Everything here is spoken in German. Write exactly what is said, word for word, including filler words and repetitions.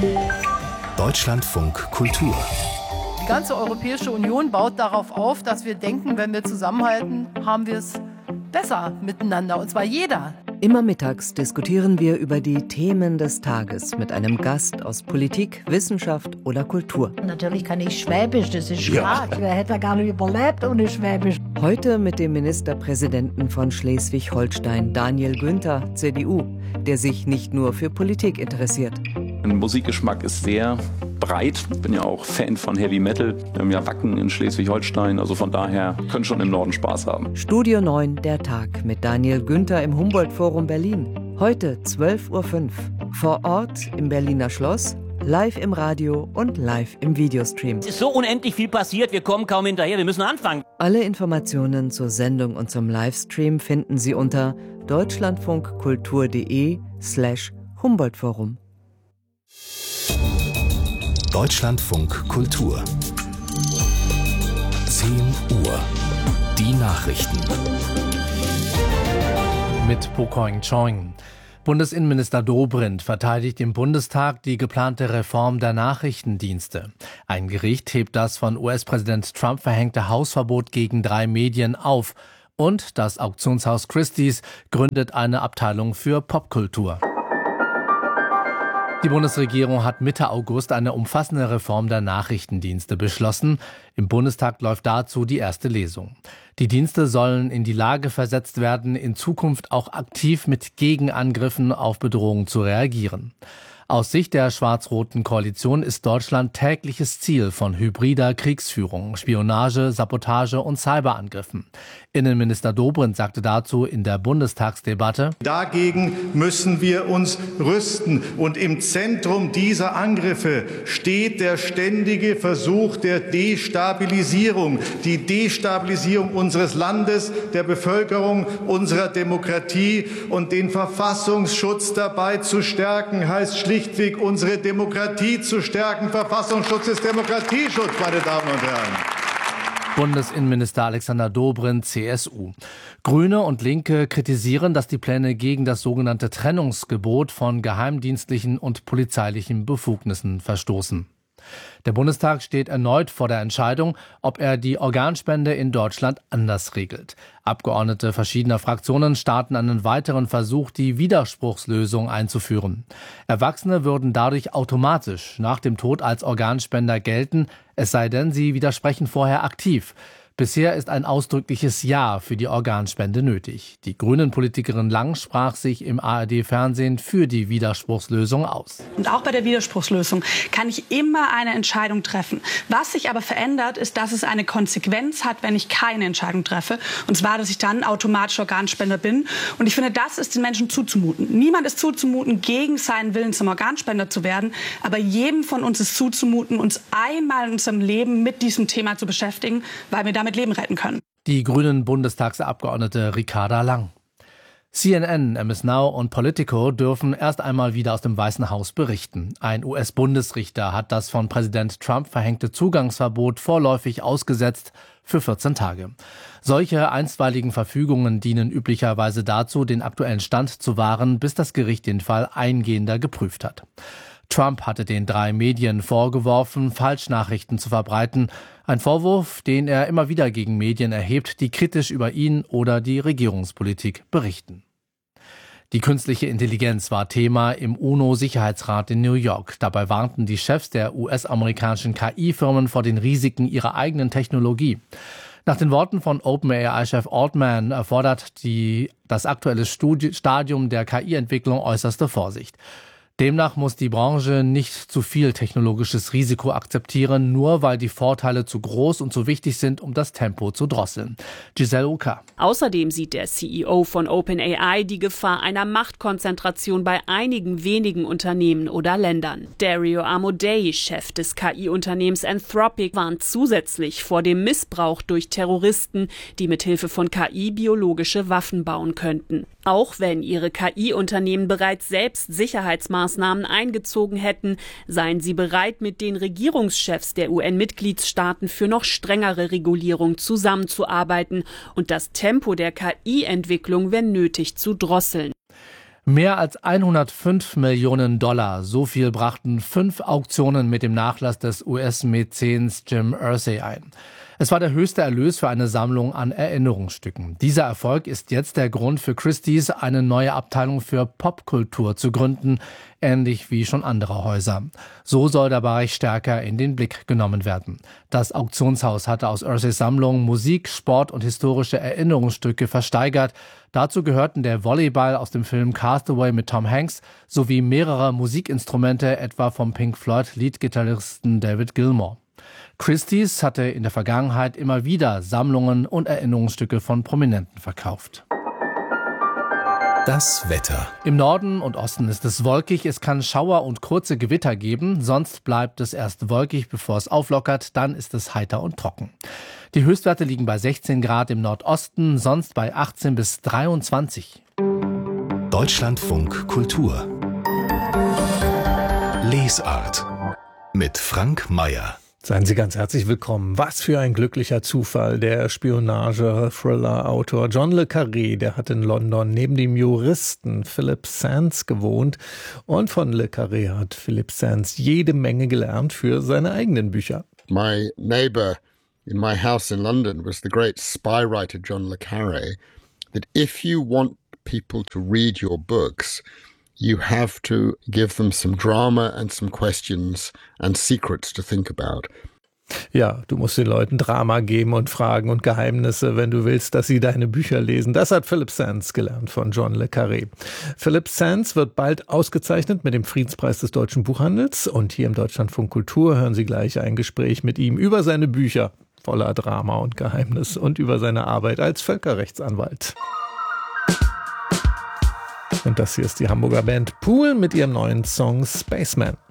Deutschlandfunk Kultur. Die ganze Europäische Union baut darauf auf, dass wir denken, wenn wir zusammenhalten, haben wir es besser miteinander, und zwar jeder. Immer mittags diskutieren wir über die Themen des Tages mit einem Gast aus Politik, Wissenschaft oder Kultur. Natürlich kann ich Schwäbisch, das ist klar. Ja. Wer hätte gar nicht überlebt ohne Schwäbisch. Heute mit dem Ministerpräsidenten von Schleswig-Holstein, Daniel Günther, C D U, der sich nicht nur für Politik interessiert. Mein Musikgeschmack ist sehr breit. Ich bin ja auch Fan von Heavy Metal. Wir haben ja Wacken in Schleswig-Holstein, also von daher können schon im Norden Spaß haben. Studio neun, der Tag mit Daniel Günther im Humboldt-Forum Berlin. Heute zwölf Uhr fünf. Vor Ort im Berliner Schloss, live im Radio und live im Videostream. Es ist so unendlich viel passiert, wir kommen kaum hinterher, wir müssen anfangen. Alle Informationen zur Sendung und zum Livestream finden Sie unter deutschlandfunkkultur.de slash Humboldt-Forum. Deutschlandfunk Kultur. zehn Uhr. Die Nachrichten. Mit Pokoing Choing. Bundesinnenminister Dobrindt verteidigt im Bundestag die geplante Reform der Nachrichtendienste. Ein Gericht hebt das von U S-Präsident Trump verhängte Hausverbot gegen drei Medien auf. Und das Auktionshaus Christie's gründet eine Abteilung für Popkultur. Die Bundesregierung hat Mitte August eine umfassende Reform der Nachrichtendienste beschlossen. Im Bundestag läuft dazu die erste Lesung. Die Dienste sollen in die Lage versetzt werden, in Zukunft auch aktiv mit Gegenangriffen auf Bedrohungen zu reagieren. Aus Sicht der schwarz-roten Koalition ist Deutschland tägliches Ziel von hybrider Kriegsführung, Spionage, Sabotage und Cyberangriffen. Innenminister Dobrindt sagte dazu in der Bundestagsdebatte: Dagegen müssen wir uns rüsten. Und im Zentrum dieser Angriffe steht der ständige Versuch der Destabilisierung. Die Destabilisierung unseres Landes, der Bevölkerung, unserer Demokratie, und den Verfassungsschutz dabei zu stärken, heißt schlicht Schlichtweg unsere Demokratie zu stärken. Verfassungsschutz ist Demokratieschutz, meine Damen und Herren. Bundesinnenminister Alexander Dobrindt, C S U. Grüne und Linke kritisieren, dass die Pläne gegen das sogenannte Trennungsgebot von geheimdienstlichen und polizeilichen Befugnissen verstoßen. Der Bundestag steht erneut vor der Entscheidung, ob er die Organspende in Deutschland anders regelt. Abgeordnete verschiedener Fraktionen starten einen weiteren Versuch, die Widerspruchslösung einzuführen. Erwachsene würden dadurch automatisch nach dem Tod als Organspender gelten, es sei denn, sie widersprechen vorher aktiv. Bisher ist ein ausdrückliches Ja für die Organspende nötig. Die Grünen-Politikerin Lang sprach sich im A R D-Fernsehen für die Widerspruchslösung aus. Und auch bei der Widerspruchslösung kann ich immer eine Entscheidung treffen. Was sich aber verändert, ist, dass es eine Konsequenz hat, wenn ich keine Entscheidung treffe. Und zwar, dass ich dann automatisch Organspender bin. Und ich finde, das ist den Menschen zuzumuten. Niemand ist zuzumuten, gegen seinen Willen zum Organspender zu werden. Aber jedem von uns ist zuzumuten, uns einmal in unserem Leben mit diesem Thema zu beschäftigen, weil wir damit Leben retten können. Die grünen Bundestagsabgeordnete Ricarda Lang. C N N, M S Now und Politico dürfen erst einmal wieder aus dem Weißen Haus berichten. Ein U S-Bundesrichter hat das von Präsident Trump verhängte Zugangsverbot vorläufig ausgesetzt für vierzehn Tage. Solche einstweiligen Verfügungen dienen üblicherweise dazu, den aktuellen Stand zu wahren, bis das Gericht den Fall eingehender geprüft hat. Trump hatte den drei Medien vorgeworfen, Falschnachrichten zu verbreiten. Ein Vorwurf, den er immer wieder gegen Medien erhebt, die kritisch über ihn oder die Regierungspolitik berichten. Die künstliche Intelligenz war Thema im UNO-Sicherheitsrat in New York. Dabei warnten die Chefs der U S-amerikanischen K I-Firmen vor den Risiken ihrer eigenen Technologie. Nach den Worten von OpenAI-Chef Altman erfordert die, das aktuelle Studi- Stadium der K I-Entwicklung äußerste Vorsicht. Demnach muss die Branche nicht zu viel technologisches Risiko akzeptieren, nur weil die Vorteile zu groß und zu wichtig sind, um das Tempo zu drosseln. Giselle Uka. Außerdem sieht der C E O von OpenAI die Gefahr einer Machtkonzentration bei einigen wenigen Unternehmen oder Ländern. Dario Amodei, Chef des K I-Unternehmens Anthropic, warnt zusätzlich vor dem Missbrauch durch Terroristen, die mithilfe von K I biologische Waffen bauen könnten. Auch wenn ihre K I-Unternehmen bereits selbst Sicherheitsmaßnahmen eingezogen hätten, seien sie bereit, mit den Regierungschefs der U N-Mitgliedstaaten für noch strengere Regulierung zusammenzuarbeiten und das Tempo der K I-Entwicklung, wenn nötig, zu drosseln. Mehr als hundertfünf Millionen Dollar, so viel brachten fünf Auktionen mit dem Nachlass des U S-Mäzens Jim Irsay ein. Es war der höchste Erlös für eine Sammlung an Erinnerungsstücken. Dieser Erfolg ist jetzt der Grund für Christie's, eine neue Abteilung für Popkultur zu gründen, ähnlich wie schon andere Häuser. So soll der Bereich stärker in den Blick genommen werden. Das Auktionshaus hatte aus Irsays Sammlung Musik, Sport und historische Erinnerungsstücke versteigert. Dazu gehörten der Volleyball aus dem Film Castaway mit Tom Hanks sowie mehrere Musikinstrumente, etwa vom Pink Floyd-Leadgitarristen David Gilmour. Christie's hatte in der Vergangenheit immer wieder Sammlungen und Erinnerungsstücke von Prominenten verkauft. Das Wetter. Im Norden und Osten ist es wolkig, es kann Schauer und kurze Gewitter geben, sonst bleibt es erst wolkig, bevor es auflockert, dann ist es heiter und trocken. Die Höchstwerte liegen bei sechzehn Grad im Nordosten, sonst bei achtzehn bis dreiundzwanzig. Deutschlandfunk Kultur. Lesart mit Frank Mayer. Seien Sie ganz herzlich willkommen. Was für ein glücklicher Zufall. Der Spionage-Thriller-Autor John le Carré, der hat in London neben dem Juristen Philip Sands gewohnt. Und von le Carré hat Philip Sands jede Menge gelernt für seine eigenen Bücher. My neighbor in my house in London was the great spy writer John le Carré, that if you want people to read your books, you have to give them some drama and some questions and secrets to think about. Ja, du musst den Leuten Drama geben und Fragen und Geheimnisse, wenn du willst, dass sie deine Bücher lesen. Das hat Philip Sands gelernt von John le Carré. Philip Sands wird bald ausgezeichnet mit dem Friedenspreis des deutschen Buchhandels. Und hier im Deutschlandfunk Kultur hören Sie gleich ein Gespräch mit ihm über seine Bücher voller Drama und Geheimnis und über seine Arbeit als Völkerrechtsanwalt. Und das hier ist die Hamburger Band Pool mit ihrem neuen Song Spaceman.